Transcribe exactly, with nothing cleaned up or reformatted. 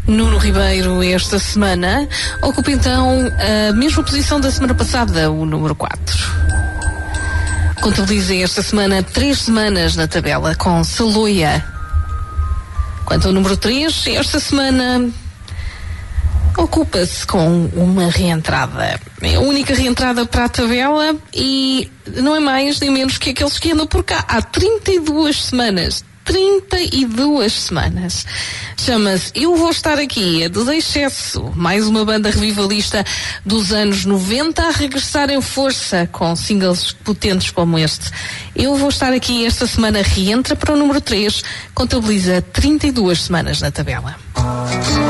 Nuno Ribeiro, esta semana, ocupa então a mesma posição da semana passada, o número quatro. Contabiliza esta semana três semanas na tabela com Saloia. Quanto ao número três, esta semana ocupa-se com uma reentrada. É a única reentrada para a tabela e não é mais nem menos que aqueles que andam por cá há trinta e duas semanas. trinta e duas semanas. Chama-se Eu Vou Estar Aqui, é do Excesso, mais uma banda revivalista dos anos noventa a regressar em força com singles potentes como este. Eu Vou Estar Aqui esta semana reentra para o número três, contabiliza trinta e duas semanas na tabela.